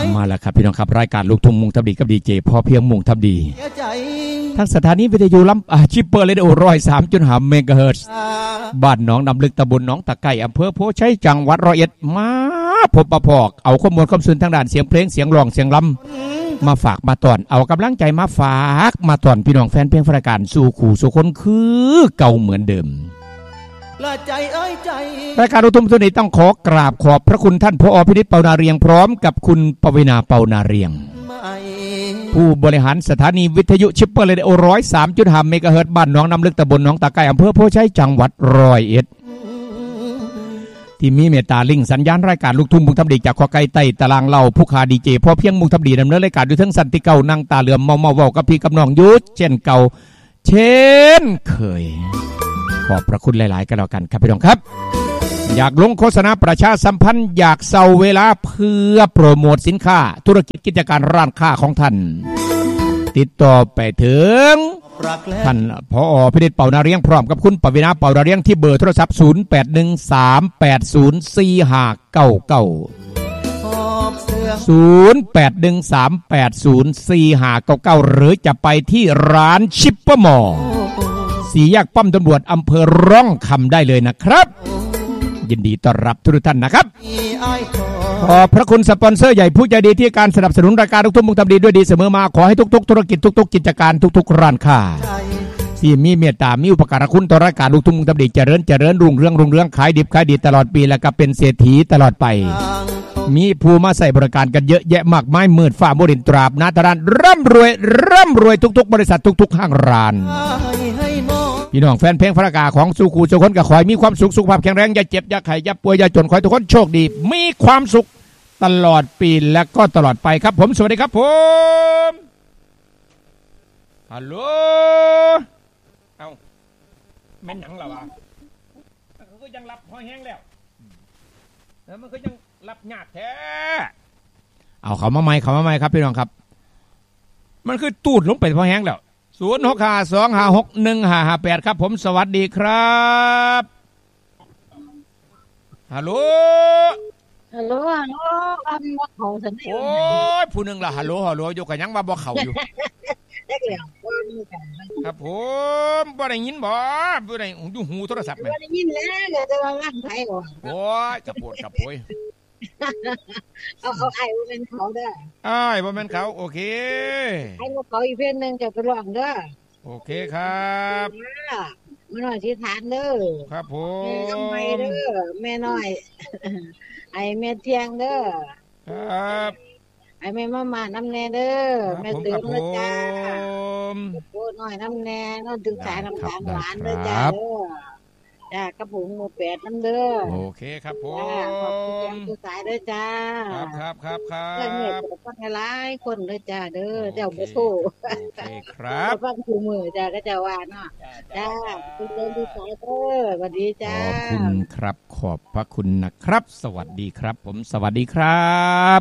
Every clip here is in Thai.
มาแล้วครับพี่น้องครับรายการลูกทุ่งมุ่งทับดีกับดีเจพอเพียงมุ่งทับดีทั้งสถานีวิทยุลำชิปเปอร์เรดิโอ103.5 เมกะเฮิรตซ์บ้านหนองดำลึกตำบลหนองตะไคร่อำเภอโพชัยจังหวัด101มาพบปะพอกเอาข้อมูลความสุนทางด้านเสียงเพลงเสียงร้องเสียงลำมาฝากมาตอนเอากำลังใจมาฝากมาตอนพี่น้องแฟนเพลงรายการสู่ขู่สู่คนคือเก่าเหมือนเดิมรายการลูกทุ่งตัวนี้ต้องขอกราบขอบพระคุณท่านผอ.พินิจเปานาเรียงพร้อมกับคุณปวีณาเปานาเรียงผู้บริหารสถานีวิทยุชิปเปอร์เรดิโอ103.5 เมกะเฮิรตซ์บ้านหนองน้ำลึกตำบลหนองตะไคร่อำเภอโพชัยจังหวัด101ที่มีเมตตาลิงสัญญาณรายการลูกทุ่งมุ่งทับดีจากขอไก่ไต่ตารางเล่าผู้ขาดีเจพอเพียงมุ่งทับดีดำเนินรายการอยู่ทั้งสันติเก่านั่งตาเหลือมเมาเว้ากับพี่กับน้องยุทธเช่นเก่าเช่นเคยขอบพระคุณหลายๆกันแล้วกันครับพี่น้องครับอยากลงโฆษณาประชาสัมพันธ์อยากเซาเวลาเพื่อโปรโมทสินค้าธุรกิจกิจการร้านค้าของท่านติดต่อไปถึงท่านผอ.พินิจเปานาเรียงพร้อมกับคุณปวีณาเปานาเรียงที่เบอร์โทรศัพท์0813804599 0813804599หรือจะไปที่ร้านชิปเปอร์มอลล์สี่แยกป้อมตำรวจอำเภอร่องคำได้เลยนะครับยินดีต้อนรับทุกท่านนะครับขอบพระคุณสปอนเซอร์ใหญ่ผู้ใจดีที่การสนับสนุนรายการลูกทุ่งมุ่งทำดีด้วยดีเสมอมาขอให้ทุกๆธุรกิจทุกๆกิจการทุกๆร้านค้าที่มีเมตตามีอุปการะคุณต่อรายการลูกทุ่งมุ่งทำดีเจริญรุ่งเรืองขายดิบขายดีตลอดปีและก็เป็นเศรษฐีตลอดไปมีผู้มาใส่บริการกันเยอะแยะมากมายมืดฟ้าโมดินตราบนาตรานร่ำรวยทุกๆบริษัททุกๆห้างร้านพี่น้องแฟนเพลงพระกาของสุขูสุคนก็ขอให้มีความสุขสุขภาพแข็งแรงอย่าเจ็บอย่าไข้อย่าป่วยอย่าจนขอให้ทุกคนโชคดีมีความสุขตลอดปีและก็ตลอดไปครับผมสวัสดีครับผมฮัลโหลเอาแม่นหนังเหรอวะมันก็ยังรับพอแห้งแล้วมันก็ยังรับหยาดแท้เอาเขามาใหม่ครับพี่น้องครับมันคือตูดลงไปพอแห้งแล้ว0652561558ครับผมสวัสดีครับฮัลโหลอันบ่เข้าซั่นโอ้ยผู้นึงล่ะฮัลโหลอยู่ก็ยังว่าบ่เข้าอยู่ครับผมบ่ได้ยินบ่ได้อยู่หูโทรศัพท์แม่บ่ได้ยินแล้วแต่ว่าว่างไผบ่โอ้ยกระโปดกระโปยเอาไอ้บ่แม่นเขาเด้ออ้ายบ่แม่นเขาโอเคไอ้บ่เขาอีกเพลงนึงจะไปร้องเด้อโอเคครับมื้อน้อยสิทานเด้อครับผมทำไมเด้อแม่น้อยไอ้แม่เที่ยงเด้อครับไอ้แม่มาน้ำแน่เด้อแม่ตื่นแล้วจ้าโอ้น้อยน้ำแน่นอนถึงสายน้ำตาลหวานเด้อจ้าเด้อจ้ากระปุกหมู8น้ำเด้อโอเคครับผมขอบคุณทุกสายเด้อจ้าครับเรื่องนี้ก็ฟังหลายคนเด้อจ้าเด้อเจ้าบ่โทโอเคครับฟังคู่มือจ้าก็จะว่าเนาะจ้าคุณเดินดีสายเด้อสวัสดีจ้าขอบคุณครับขอบพระคุณนะครับสวัสดีครับผมสวัสดีครับ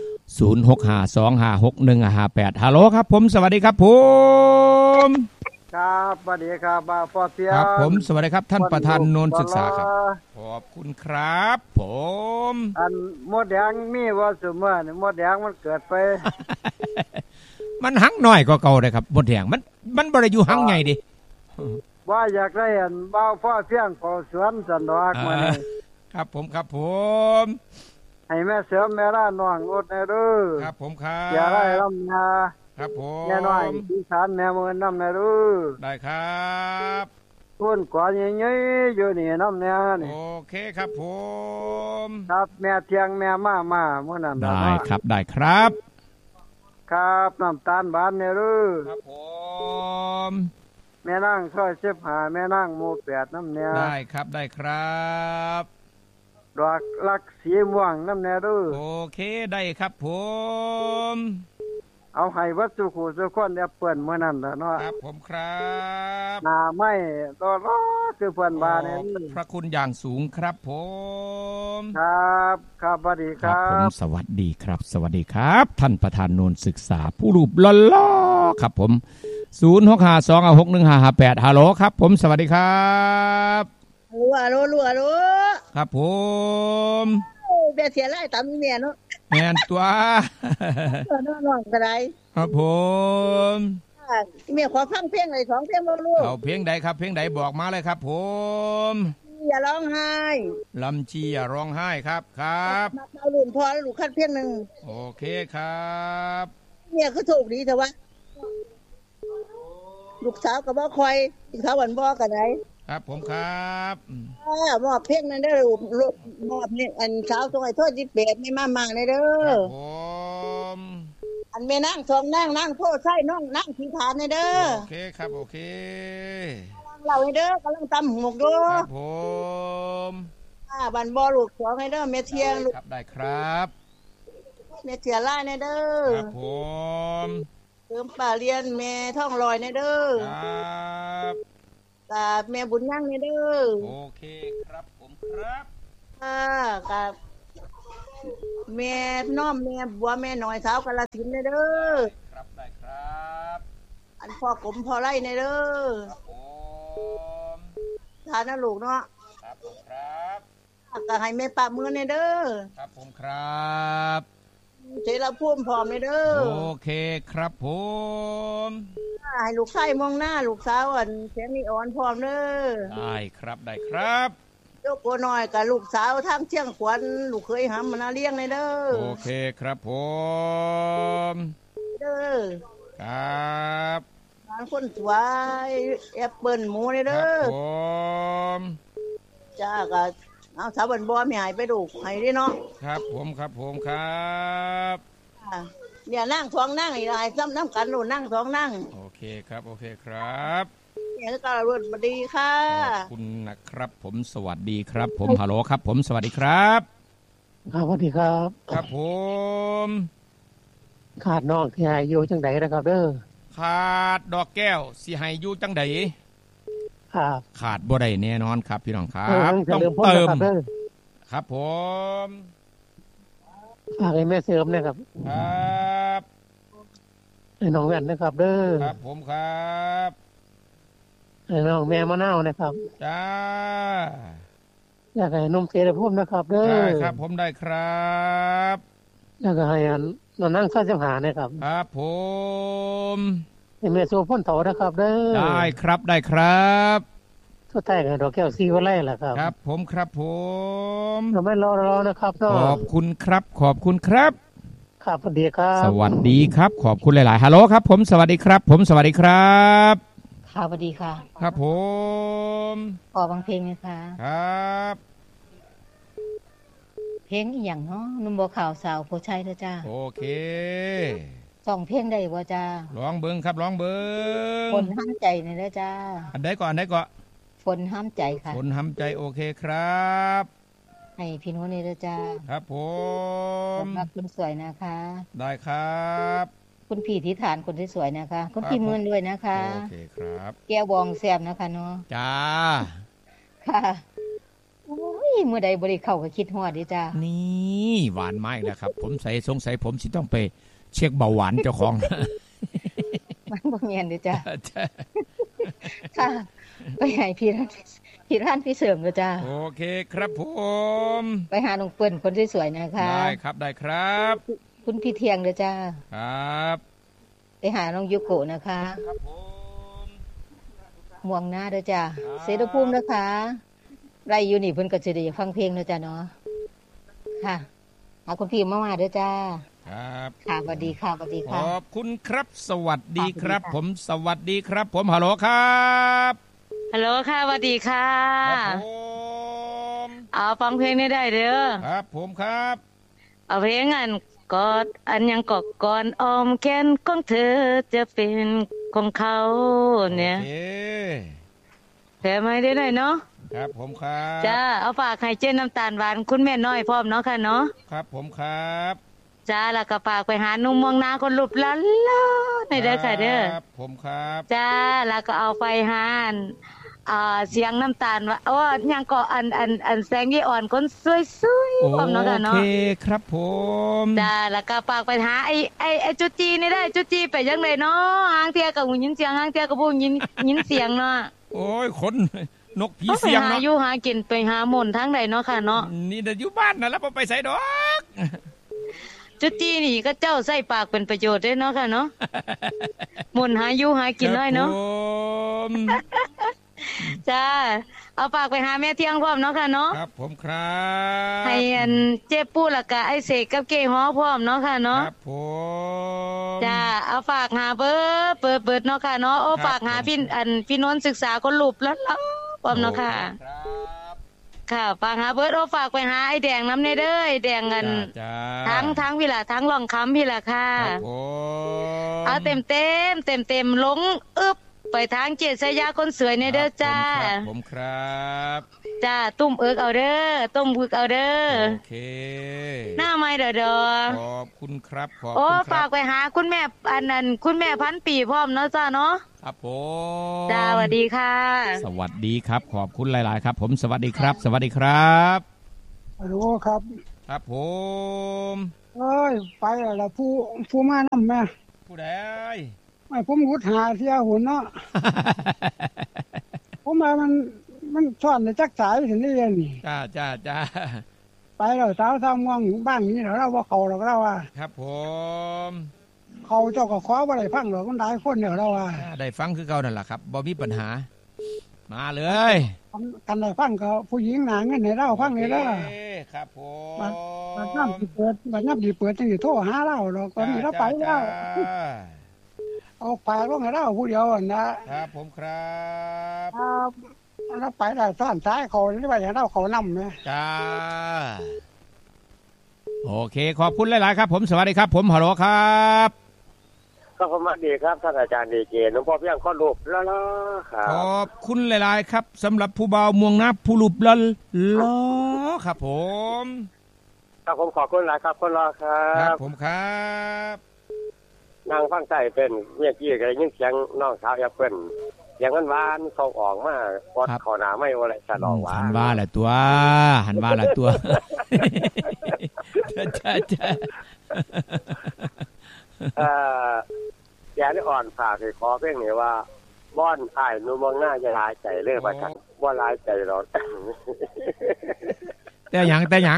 0652561558ฮัลโหลครับผมสวัสดีครับผมครับสวัสดีครับพ่อเสียครับผมสวัสดีครับท่านประธานโนนศึกษาครับขอบคุณครับผมอันมดแดงมีว่าเสมอมดแดงมันเกิดไปมันหังน้อยกว่าเก่าเลยครับมดแดงมันบ่ได้อยู่หังใหญ่ดิว่าอยากได้อันบ่าวพ่อเสียงขอสวนสันดอกมานี่ครับผมให้แม่เสือแม่ล่าน้องอดแน่เด้อครับผมครับอย่าได้ลำนาครับผมแม่น้อยที่ศาลแม่เมืองน้ำแน่เด้อได้ครับต้นกว่าใหญ่ๆอยู่นี่น้ำแน่นี่โอเคครับผมครับแม่เที่ยงแม่มาเมื่อนั้นได้ครับครับน้ำตาลบานแน่เด้อครับผมแม่นั่งซอย15แม่นั่งหมู่8น้ำแน่ได้ครับดอกลักสีม่วงน้ำแน่เด้อโอเคได้ครับผมเอาให้วัตถุคู่สุคนเนี่ยเปิ้นมื้อนั้นล่ะเนาะครับผมครับหน้าไม้รอคือเพิ่นว่าเนี่ยพระคุณอย่างสูงครับผมครับสวัสดีครับผมสวัสดีครับท่านประธานโนนศึกษาผู้รูปหล่อๆครับผม0652611558ฮัลโหลครับผมสวัสดีครับฮัลโหลครับผมเบียเสียไล่ตามเมียเนาะแม่นตัวน้องก็ได้ครับผมแม่ขอฟังเพลงเลย2เพลงบ่ลูกเอาเพลงใดครับเพลงใดบอกมาเลยครับผมอย่าร้องไห้ลำชีอย่าร้องไห้ครับครับเอาลุ่นพอแล้วลูกคัดเพลงนึงโอเคครับเนี่ยคือโชคดีแต่ว่าลูกสาวก็บ่คอยลูกสาววันบ่ก็ได้ครับผมครับมอบเพลงนั้นเด้อมอบนี่อันสาวตรงไอ้โทษ28ไม่มามั่งเด้อครับผมอันแม่นางสองนางโพใส่น้องนางสีฐานเด้อโอเคครับโอเคเราเด้อกำลังตำหมกดูครับผมบันบ่ลูก2ให้เด้อแม่เทียงลูกครับได้ครับแม่เทียล่าเด้อครับผมเติมป่าเรียนแม่ท่องลอยเด้อครับกับแม่บุญยั่งเด้อโอเคครับผมครับกับแม่น้อมแม่บัวแม่น้อยสาวกาฬสินธุ์เด้อครับได้ครับอันพ่อกลมพ่อไร่เด้อครับผมทานนะลูกเนาะครับผมครับก็ให้แม่ป้ามือเด้อครับผมครับเจริญภูมิพร้อมเด้อโอเคครับผมให้ลูกชายมองหน้าลูกสาวอันเสียงนี่อ่อนพร้อมเด้อได้ครับได้ครับโยกตัวน้อยกับลูกสาวทั้งเที่ยงขวัญลูกเคยหำมาเลี้ยงเด้อโอเคครับผมเด้อครับร้านคนสวยแอปเปิ้ลหมูเด้อครับผมจ้าก็เอาสาวบันบอมหายไปดูให้ดิเนาะครับผมครับผมครับเนี่ยนั่งท้องนั่งอีกหลายซ้ำน้ำกันหนูนั่งท้องนั่งโอเคครับโอเคครับเนี่ยก็รุ่นบดีค่ะขอบคุณนะครับผมสวัสดีครับผมฮัลโหลครับผมสวัสดีครับครับสวัสดีครับครับผมขาดน้องที่ให้อยู่จังไดนะครับเด้อขาดดอกแก้วสิให้อยู่จังไดครับขาดบ่ได้แน่นอนครับพี่น้องครับต้องเติมครับผมฝากให้แม่เสริมนะครับครับให้น้องแว่นนะครับเด้อครับผมครับให้น้องแม่มะนาวนะครับจ้าอยากให้นมเสรีภูมินะครับเด้อได้ครับผมได้ครับอยากให้น้องนั่งซ่าจังหานะครับครับผมให้แม่โซพ่นเถานะครับเด้อได้ครับได้ครับสุดท้ายก็ดอกแก้วซีวันแรกแหละครับครับผมครับผมไม่รอนะครับขอบคุณครับขอบคุณครับครับสวัสดีครับสวัสดีครับขอบคุณหลายๆฮัลโหลครับผมสวัสดีครับผมสวัสดีครับค่ะสวัสดีค่ะครับผมขอบางเพลงนะคะครับเพลงอีหยังเนาะนุ่มบัวขาวสาวโพชัยเด้อจ้าโอเค 2เพลงได้บ่จ้าร้องเบิ่งครับร้องเบิ่งฝนห้ามใจนี่เด้อจ้าอันใดก่อนอันใดก่อนฝนห้ามใจค่ะฝนห้ามใจโอเคครับให้พี่โน้นี่เด้อจ้าครับผมรักคุณสวยนะคะได้ครับคุณพี่ที่ฐานคนที่สวยนะคะคุณพี่มื่นด้วยนะคะโอเคครับแก้วบองแซ่บนะคะเนาะจ้าค่ะโอ้ยเมื่อใดบ่ได้เข้าก็คิดฮอดดิจ้านี่หวานมากแล้วครับผมสงสัยผมสิต้องไปเช็คเบาหวานเจ้าของมันบ่แม่นเด้อจ้าค่ะไปให้พี่ร้านพี่เสริมเด้อจ้าโอเคครับผมไปหาน้องเปิ้ลคนสวยๆนะคะได้ครับได้ครับคุณพี่เทียงเด้อจ้าครับไปหาน้องยุโกะนะคะครับผมม่วงหน้าเด้อจ้าเสรีภูมินะคะไรอยู่นี่เพิ่นก็สิได้ฟังเพลงเด้อจ้าเนาะค่ะเอาคุณพี่มาเด้อจ้าครับค่ะสวัสดีค่ะสวัสดีค่ะขอบคุณครับสวัสดีครับผมสวัสดีครับผมฮัลโหลครับฮัลโหลค่ะสวัสดีค่ะครับผมเอาฟังเพลงนี้ได้เด้อครับผมครับเอาเพลงกอดอันยังกอดก่อนอ้อมแขนของเธอจะเป็นของเขาเนี่ยโอเคแถมให้ได้หน่อยเนาะครับผมครับจ้าเอาฝากให้เจ้น้ำตาลหวานคุณแม่น้อยพร้อมเนาะค่ะเนาะครับผมครับจ้าแล้วก็ฝากไปหานุ่มมองนาคนรูปล้านในเด้อค่ะเด้อครับผมครับจ้าแล้วก็เอาไปหาเสียงน้ำตาลว่ายังก็อันแสงยี่อ่อนคนสวยๆพร้อมเนาะค่ะเนาะโอเคครับผมจ้าแล้วก็ฝากไปหาไอ้จุจีนี่ได้จุจีไปจังได๋เนาะหางเที่ยกับยินเสียงหางเที่ยกับบ่ยินเสียงเนาะโอ้ยคนนกผีเสียงเนาะหาอยู่หากินไปหาหม่นทางใดเนาะค่ะเนาะนี่เด้ออยู่บ้านนั่นแล้วบ่ไปไสดอกจุดจี้นี่ก็เจ้าใส่ปากเป็นประโยชน์ด้วยเนาะค่ะเนาะหมุนหาอยู่หากินได้เนาะจ้าเอาฝากไปหาแม่เที่ยงพร้อมเนาะค่ะเนาะครับผมครับให้อันเจ๊ปูแล้วก็ไอ้เสกกับเก้ฮ้อพร้อมเนาะค่ะเนาะครับผมจ้าเอาฝากหาเบอร์เปิดเนาะค่ะเนาะโอ้ฝากหาพี่นนท์ศึกษาคนรูปแล้วพร้อมเนาะค่ะค่ะฝากหาเบอร์โอ้ฝากไปหาไอ้แดงน้ำในเด้อไอ้แดงกันทั้งพี่ล่ะทั้งรองคำพี่ล่ะค่ะเอาเต็มลงอึบไปทางเจษยาคนสวยในเด้อจ้าผมครับจ้าตุ้มเอิกเอาเด้อต้มบึกเอาเด้อโอเคหน้าไม้เด้อขอบคุณครับโอ้ฝากไปหาคุณแม่อันนั้นคุณแม่พันปีพร้อมเนาะจ้าเนาะครับผมจ้าสวัสดีค่ะสวัสดีครับขอบคุณหลายๆครับผมสวัสดีครับสวัสดีครับฮัลโหลครับครับผมเอ้ยไปแล้วผู้มานำแม่ผู้ใดไม่ผมหุดหาเสียหุ่นเนาะผมมามันซ่อนในจักสายถึงได้เรียนนี่จ้าไปแล้วสาวทำง่วงบ้านนี้เราว่าเขาเราว่าครับผมเขาเจ้าก็ขอบ่ได้ฟังหรอกมันได้คนเดียวเราว่าได้ฟังคือเก่านั่นแหละครับบ่มีปัญหามาเลยกันได้ฟังก็ผู้หญิงหนาเงินให้เราฟังเลยเด้อครับผมบัดน้ำดีเปิดจังสิโทรหาเราดอกตอนนี้เราไปแล้วเอาปลาลงให้เราผู้เดียวนะครับผมครับเราไปได้ซ่อนซ้ายเขาที่ไปอย่างเราเขานำเนี่ยจ้าโอเคขอบคุณหลายๆครับผมสวัสดีครับผมฮัลโหลครับก็สวัสดีครับท่านอาจารย์ดีเจหลวงพ่อเพียงข้อรูปล้อครับขอบคุณหลายๆครับสำหรับผู้บ่าวม่วงน้ำผู้รูปล้อครับผมครับผมขอบคุณหลายครับคนรอครับผมครับนางฟังใจเป็นเมียกี้ก็ได้ยินเสียงน้องสาวแอปเปิ้ลเสียงหวานๆเขาออกมาปอดขอหนาไม่อะไรสะดอกหวานหันว่าแหละตัวแกนี่อ่อนฝากขอเพียงนี้ว่าบ้อนอ้ายนูมองหน้าจะลายใจเรื่องประชันบ่ลายใจหรอกแต่หยัง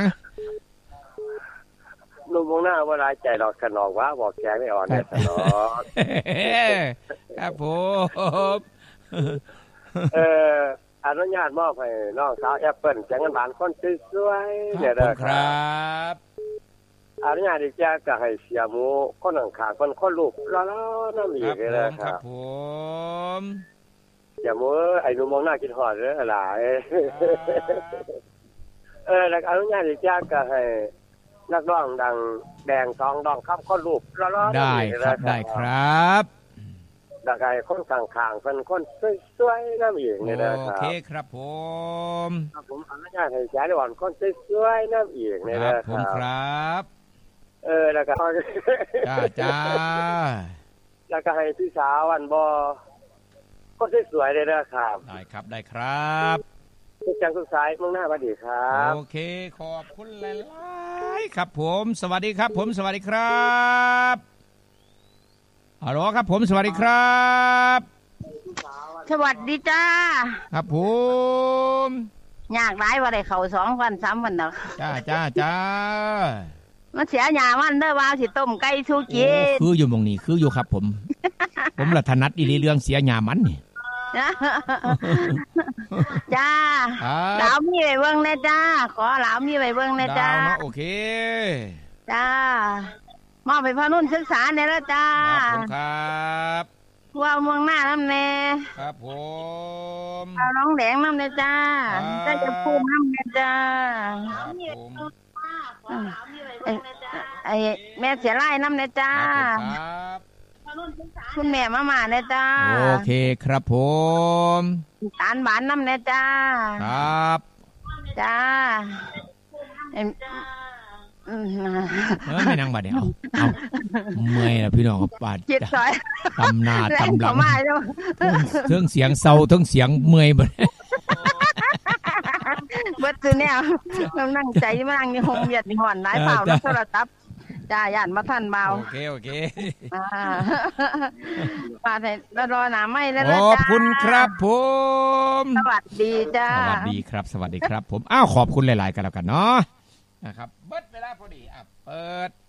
นุ่มมองหน้าว่าลายใจดอกขนองว่าบอกแกไม่อ่อนแน่สนองครับผมอนุญาตมอบให้น้องสาวแอปเปิ้ลจังเงินบานคนสวยๆเดี๋ยวครับอนุญาตอีกแจ้งก็ให้เสียหมูคนหนังขาคนลูกล้อน้ำอีกเลยครับผมเสียหมูไอ้นุ่มมองหน้ากินหอดเลยหลายแล้วอนุญาตอีกแจ้งก็ให้นักร้องดังแดงสองดองครับคนลูกล้อได้ครับดักไอ้คนข้างๆเป็นคนสวยๆน้ำอีกนี่นะครับโอเคครับผมอนุญาตให้แจ้งก่อนคนสวยๆน้ำอีกนี่นะครับผมครับแล้วก็จ้าแล้วก็ให้พี่สาววันบอคนสวยๆเลยนะครับได้ครับทุกจังทุกสายมุ่งหน้าสวัสดีครับโอเคขอบคุณหลายๆครับผมสวัสดีครับผมสวัสดีครับฮัลโหลครับผมสวัสดีครับสวัสดีจ้าครับผมอยากได้ว่าได้เขา2 วัน 3 วันเนาะจ้ามันเสียหยามันเด้อว่าสิต้มไก่ชูกินคืออยู่มองนี้คืออยู่ครับผมละถนัดอีเรื่องเสียหยามันนี่จ้าหลาวมีไปเบิ่งแน่จ้าขอหลาวมีไปเบิ่งแน่จ้าโอเคจ้ามอบไปพานุ่นศึกษาแน่แล้วจ้าครับว่าเมืองหน้าน้ำแน่ครับผมเอาน้องแดงน้ำแน่จ้าได้จะพูดน้ำแน่จ้าไอ้แม่เสียไล่น้ำแน่จ้าคุณแม่มาแน่จ้าโอเคครับผมตาลหวานน้ำแน่จ้าครับจ้าไม่นั่งบัดเดี๋ยวเอาเมื่อยแล้วพี่น้องก็ปาดตำหน้าตำหลังเทิงเสียงเศร้าเทิงเสียงเมื่อยบัดเบิดคือแนวนั่งใจมานั่งในห้องเวียดนี่ห่อนหลายเปล่าแล้วโทรศัพท์จ้าย่านมาทันเบาโอเคปาดให้รอหน้าไม่แล้วจ้าขอบคุณครับผมสวัสดีจ้าสวัสดีครับผมอ้าวขอบคุณหลายๆกันแล้วกันเนาะนะครับเบิดเวลาพอดีเปิด